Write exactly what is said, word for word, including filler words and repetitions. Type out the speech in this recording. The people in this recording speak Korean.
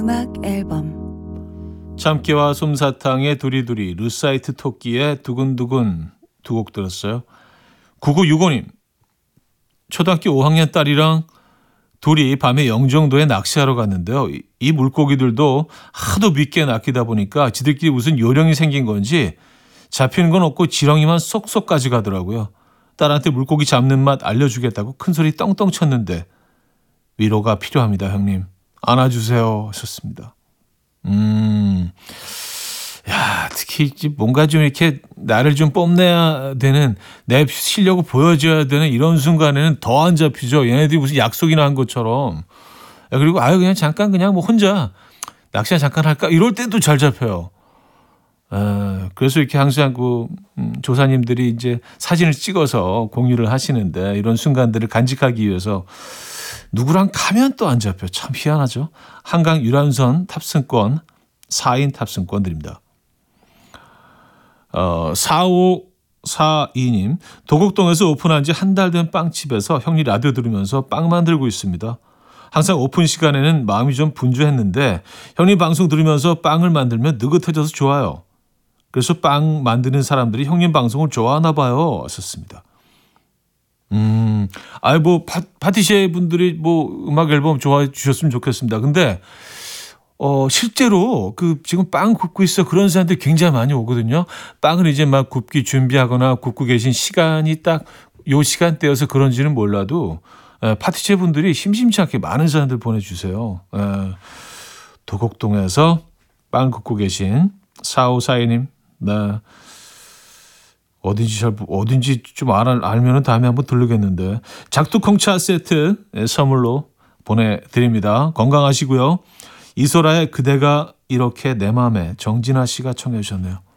음악 앨범 참깨와 솜사탕의 두리두리, 르사이트 토끼의 두근두근 두 곡 들었어요. 구구육오 님, 초등학교 오 학년 딸이랑 둘이 밤에 영종도에 낚시하러 갔는데요. 이, 이 물고기들도 하도 믿게 낚이다 보니까 지들끼리 무슨 요령이 생긴 건지 잡히는 건 없고 지렁이만 쏙쏙 가져가더라고요. 딸한테 물고기 잡는 맛 알려주겠다고 큰소리 떵떵 쳤는데 위로가 필요합니다, 형님. 안아주세요 하셨습니다. 음, 야, 특히 뭔가 좀 이렇게 나를 좀 뽐내야 되는, 내 실력을 보여줘야 되는 이런 순간에는 더 안 잡히죠. 얘네들이 무슨 약속이나 한 것처럼. 그리고 아유 그냥 잠깐 그냥 뭐 혼자 낚시나 잠깐 할까 이럴 때도 잘 잡혀요. 어, 그래서 이렇게 항상 그 음, 조사님들이 이제 사진을 찍어서 공유를 하시는데 이런 순간들을 간직하기 위해서 누구랑 가면 또 안 잡혀. 참 희한하죠. 한강 유람선 탑승권 사 인 탑승권 드립니다. 어, 사오사이 님, 도곡동에서 오픈한 지 한 달 된 빵집에서 형님 라디오 들으면서 빵 만들고 있습니다. 항상 오픈 시간에는 마음이 좀 분주했는데 형님 방송 들으면서 빵을 만들면 느긋해져서 좋아요. 그래서 빵 만드는 사람들이 형님 방송을 좋아하나 봐요. 하셨습니다. 음, 아이 뭐 파, 파티시에 분들이 뭐 음악 앨범 좋아해 주셨으면 좋겠습니다. 근데 어 실제로 그 지금 빵 굽고 있어 그런 사람들 굉장히 많이 오거든요. 빵을 이제 막 굽기 준비하거나 굽고 계신 시간이 딱 요 시간대여서 그런지는 몰라도 에, 파티시에 분들이 심심치 않게 많은 사람들 보내주세요. 에, 도곡동에서 빵 굽고 계신 사오사이 님, 네. 어딘지 잘 어딘지 좀 알, 알면은 다음에 한번 들르겠는데 작두콩차 세트 선물로 보내드립니다. 건강하시고요. 이소라의 그대가 이렇게 내 맘에 정진아 씨가 청해 주셨네요.